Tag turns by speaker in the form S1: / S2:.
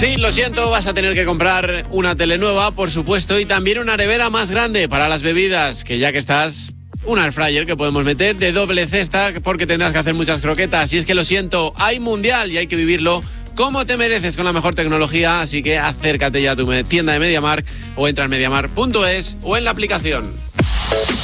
S1: Sí, lo siento, vas a tener que comprar una tele nueva, por supuesto, y también una nevera más grande para las bebidas, que ya que estás, un air fryer que podemos meter de doble cesta porque tendrás que hacer muchas croquetas. Y es que lo siento, hay mundial y hay que vivirlo como te mereces con la mejor tecnología, así que acércate ya a tu tienda de MediaMarkt o entra en mediamarkt.es o en la aplicación.